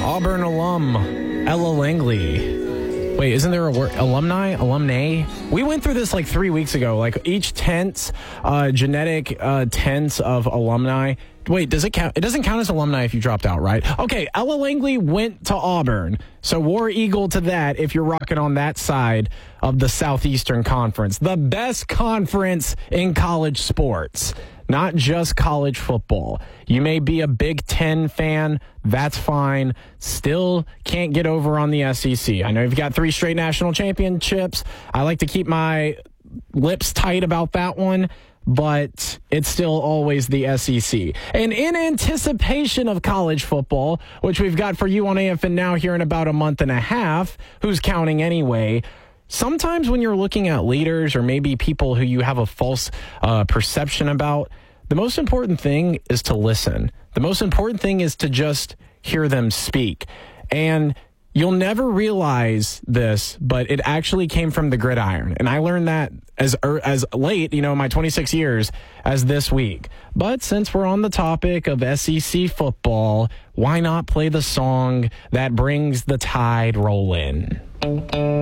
Auburn alum, Ella Langley. Wait, isn't there a word? Alumni? We went through this like 3 weeks ago. Like each genetic tense of alumni. Wait, does it count? It doesn't count as alumni if you dropped out, right? Okay, Ella Langley went to Auburn. So War Eagle to that if you're rocking on that side of the Southeastern Conference. The best conference in college sports. Not just college football. You may be a Big Ten fan. That's fine. Still can't get over on the SEC. I know you've got 3 straight national championships. I like to keep my lips tight about that one, but it's still always the SEC. And in anticipation of college football, which we've got for you on AFN Now here in about a month and a half, who's counting anyway, sometimes when you're looking at leaders or maybe people who you have a false perception about, the most important thing is to listen. The most important thing is to just hear them speak. And you'll never realize this, but it actually came from the gridiron. And I learned that as late, my 26 years, as this week. But since we're on the topic of SEC football, why not play the song that brings the tide roll in?